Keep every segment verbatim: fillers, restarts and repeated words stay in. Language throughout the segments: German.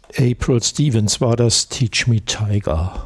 April Stevens war das, Teach Me Tiger.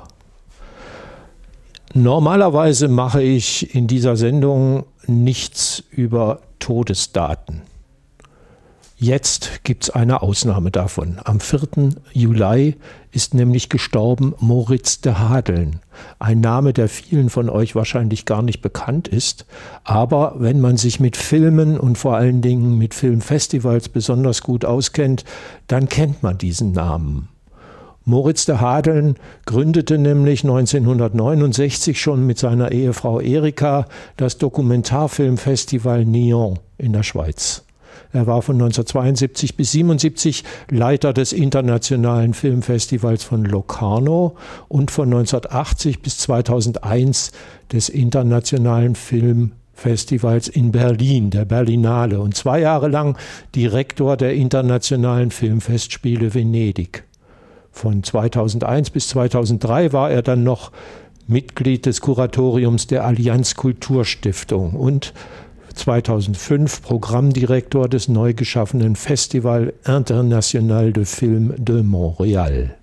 Normalerweise mache ich in dieser Sendung nichts über Todesdaten. Jetzt gibt es eine Ausnahme davon. Am vierten Juli ist nämlich gestorben Moritz de Hadeln. Ein Name, der vielen von euch wahrscheinlich gar nicht bekannt ist. Aber wenn man sich mit Filmen und vor allen Dingen mit Filmfestivals besonders gut auskennt, dann kennt man diesen Namen. Moritz de Hadeln gründete nämlich neunzehnhundertneunundsechzig schon mit seiner Ehefrau Erika das Dokumentarfilmfestival Nyon in der Schweiz. Er war von neunzehnhundertzweiundsiebzig bis siebenundsiebzig Leiter des Internationalen Filmfestivals von Locarno und von neunzehnhundertachtzig bis zweitausendeins des Internationalen Filmfestivals in Berlin, der Berlinale, und zwei Jahre lang Direktor der Internationalen Filmfestspiele Venedig. Von zweitausendeins bis zweitausenddrei war er dann noch Mitglied des Kuratoriums der Allianz Kulturstiftung und zweitausendfünf Programmdirektor des neu geschaffenen Festival International de Film de Montréal.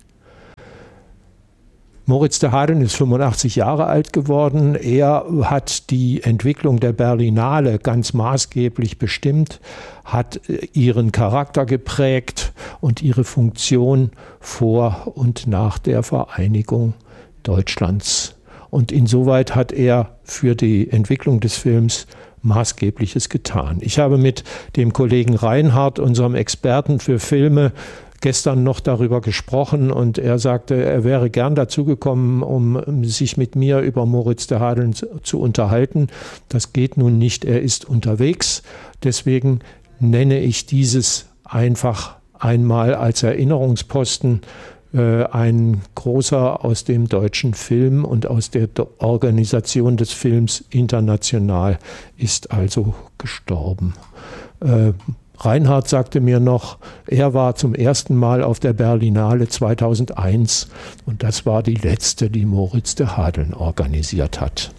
Moritz de Hadeln ist fünfundachtzig Jahre alt geworden. Er hat die Entwicklung der Berlinale ganz maßgeblich bestimmt, hat ihren Charakter geprägt und ihre Funktion vor und nach der Vereinigung Deutschlands. Und insoweit hat er für die Entwicklung des Films Maßgebliches getan. Ich habe mit dem Kollegen Reinhardt, unserem Experten für Filme, gestern noch darüber gesprochen und er sagte, er wäre gern dazugekommen, um sich mit mir über Moritz de Hadeln zu unterhalten. Das geht nun nicht, er ist unterwegs. Deswegen nenne ich dieses einfach einmal als Erinnerungsposten. Ein großer aus dem deutschen Film und aus der Organisation des Films international ist also gestorben. Äh, Reinhardt sagte mir noch, er war zum ersten Mal auf der Berlinale zweitausendeins und das war die letzte, die Moritz de Hadeln organisiert hat.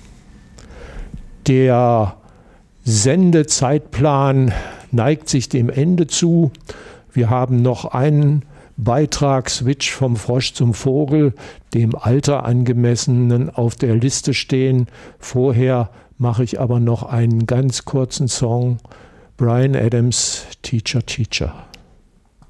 Der Sendezeitplan neigt sich dem Ende zu. Wir haben noch einen Beitrag Switch vom Frosch zum Vogel, dem Alter angemessenen, auf der Liste stehen. Vorher mache ich aber noch einen ganz kurzen Song. Bryan Adams, Teacher, Teacher.